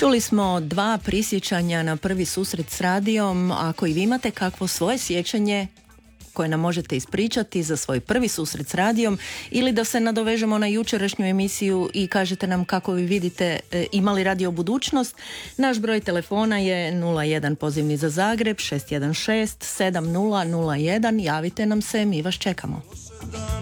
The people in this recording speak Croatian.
Čuli smo dva prisjećanja na prvi susret s radijom. Ako i vi imate kakvo svoje sjećanje koje nam možete ispričati za svoj prvi susret s radijom ili da se nadovežemo na jučerašnju emisiju i kažete nam kako vi vidite imali radio budućnost. Naš broj telefona je 01 pozivni za Zagreb 616 7001. Javite nam se, mi vas čekamo.